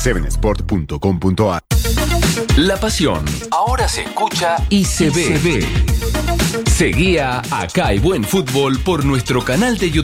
7sport.com.ar. La pasión ahora se escucha y se ve. Seguía Acá hay buen fútbol por nuestro canal de YouTube.